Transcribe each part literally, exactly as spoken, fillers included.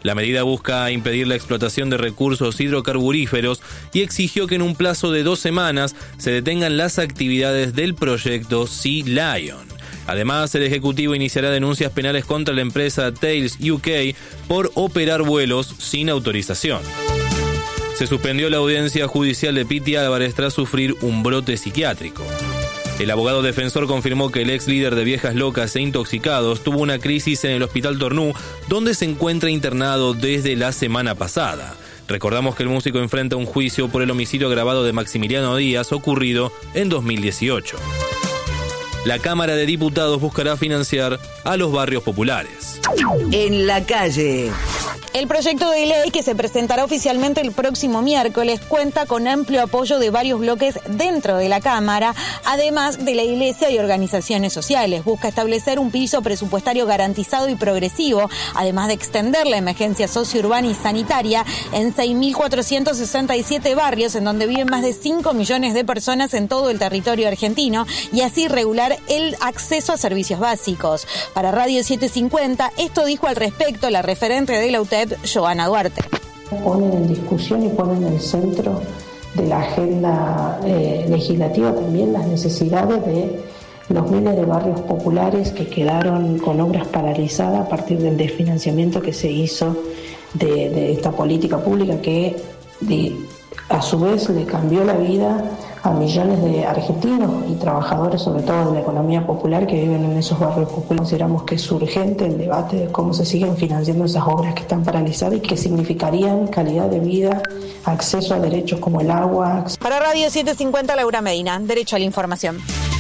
La medida busca impedir la explotación de recursos hidrocarburíferos y exigió que en un plazo de dos semanas se detengan las actividades del proyecto Sea Lion. Además, el Ejecutivo iniciará denuncias penales contra la empresa Thales U K por operar vuelos sin autorización. Se suspendió la audiencia judicial de Piti Álvarez tras sufrir un brote psiquiátrico. El abogado defensor confirmó que el ex líder de Viejas Locas e Intoxicados tuvo una crisis en el Hospital Tornú, donde se encuentra internado desde la semana pasada. Recordamos que el músico enfrenta un juicio por el homicidio agravado de Maximiliano Díaz ocurrido en dos mil dieciocho. La Cámara de Diputados buscará financiar a los barrios populares. En la calle. El proyecto de ley que se presentará oficialmente el próximo miércoles cuenta con amplio apoyo de varios bloques dentro de la Cámara, además de la Iglesia y organizaciones sociales. Busca establecer un piso presupuestario garantizado y progresivo, además de extender la emergencia sociourbana y sanitaria en seis mil cuatrocientos sesenta y siete barrios, en donde viven más de cinco millones de personas en todo el territorio argentino, y así regular el acceso a servicios básicos. Para Radio setecientos cincuenta, esto dijo al respecto la referente de la U T E P, Joana Duarte. Ponen en discusión y ponen en el centro de la agenda eh, legislativa también las necesidades de los miles de barrios populares que quedaron con obras paralizadas a partir del desfinanciamiento que se hizo de, de esta política pública que de, a su vez le cambió la vida a millones de argentinos y trabajadores, sobre todo de la economía popular, que viven en esos barrios populares. Consideramos que es urgente el debate de cómo se siguen financiando esas obras que están paralizadas y que significarían calidad de vida, acceso a derechos como el agua. Para Radio setecientos cincuenta, Laura Medina, Derecho a la Información.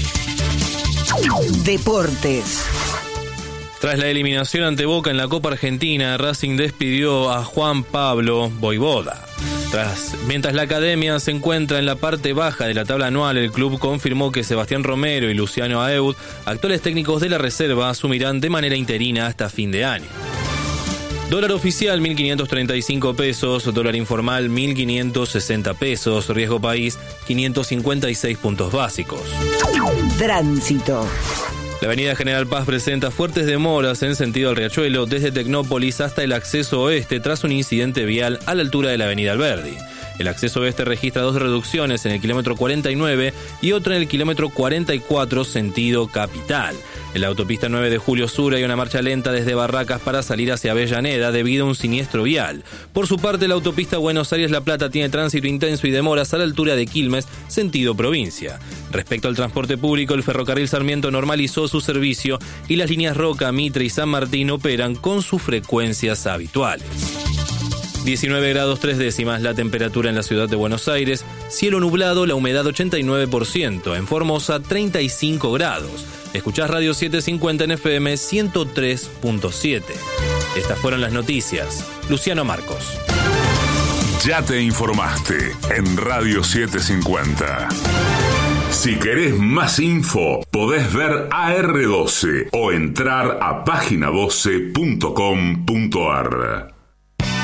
Deportes. Tras la eliminación ante Boca en la Copa Argentina, Racing despidió a Juan Pablo Voivoda. Tras, mientras la academia se encuentra en la parte baja de la tabla anual, el club confirmó que Sebastián Romero y Luciano Aeud, actuales técnicos de la reserva, asumirán de manera interina hasta fin de año. Dólar oficial mil quinientos treinta y cinco pesos, dólar informal mil quinientos sesenta pesos, riesgo país quinientos cincuenta y seis puntos básicos. Tránsito. La avenida General Paz presenta fuertes demoras en sentido al Riachuelo desde Tecnópolis hasta el acceso oeste tras un incidente vial a la altura de la avenida Alberdi. El acceso oeste registra dos reducciones en el kilómetro cuarenta y nueve y otra en el kilómetro cuarenta y cuatro sentido capital. En la autopista nueve de Julio Sur hay una marcha lenta desde Barracas para salir hacia Avellaneda debido a un siniestro vial. Por su parte, la autopista Buenos Aires-La Plata tiene tránsito intenso y demoras a la altura de Quilmes, sentido provincia. Respecto al transporte público, el ferrocarril Sarmiento normalizó su servicio y las líneas Roca, Mitre y San Martín operan con sus frecuencias habituales. diecinueve grados tres décimas la temperatura en la ciudad de Buenos Aires, cielo nublado, la humedad ochenta y nueve por ciento, en Formosa treinta y cinco grados. Escuchás Radio setecientos cincuenta en F M ciento tres punto siete. Estas fueron las noticias. Luciano Marcos. Ya te informaste en Radio setecientos cincuenta. Si querés más info, podés ver A R doce o entrar a página doce punto com punto ar.